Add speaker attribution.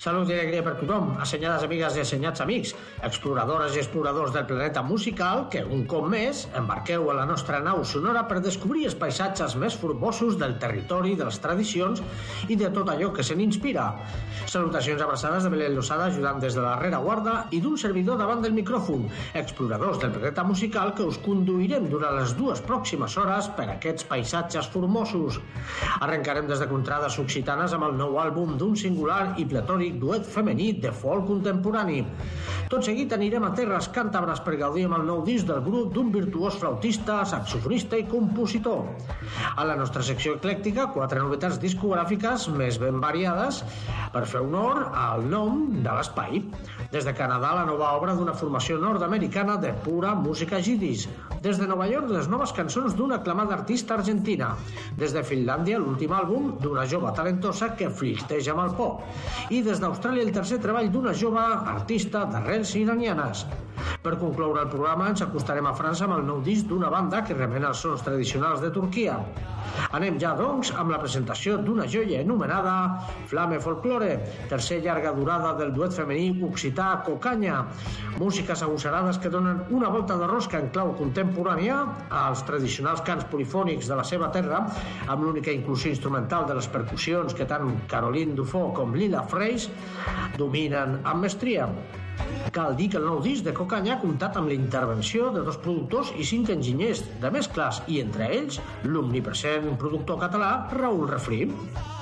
Speaker 1: Salut i alegria per tothom, assenyades amigues i assenyats amics, exploradores i exploradors del planeta musical que, un cop més, embarqueu a la nostra nau sonora per descobrir els paisatges més formosos del territori, de les tradicions i de tot allò que se n'inspira. Salutacions abraçades de Belén Losada, ajudant des de la rereguarda, i d'un servidor davant del micròfon, exploradors del planeta musical que us conduirem durant les 2 pròximes hores per aquests paisatges formosos. Arrencarem des de contrades occitanes amb el nou àlbum d'un singular i platòric duet femení de folk contemporani. Tot seguit anirem a terres càntabres per gaudir amb el nou disc del grup d'un virtuós flautista, saxofonista i compositor. A la nostra secció eclèctica, 4 novetats discogràfiques més ben variades per fer honor al nom de l'espai. Des de Canadà, la nova obra d'una formació nord-americana de pura música jiddisch. Des de Nova York, les noves cançons d'una aclamada artista argentina. Des de Finlàndia, l'últim àlbum d'una jove talentosa que flirteja amb el pop. I des d'Austràlia, el tercer treball d'una jove artista d'arrels iranianes. Per concloure el programa, ens acostarem a França amb el nou disc d'una banda que remena els sons tradicionals de Turquia. Anem ja, doncs, amb la presentació d'una joia anomenada Flame Folklore, tercer llarga durada del duet femení occità Cocanya. Músiques agosarades que donen una volta de rosca en clau contemporània als tradicionals cants polifònics de la seva terra, amb l'única inclusió instrumental de les percussions que tant Caroline Dufaux com Lila Freys dominen amb mestria. Cal dir que el nou disc de Cocanya ha comptat amb la intervenció de 2 productors i 5 enginyers de mescles i, entre ells, l'omnipresent productor català Raül Refri.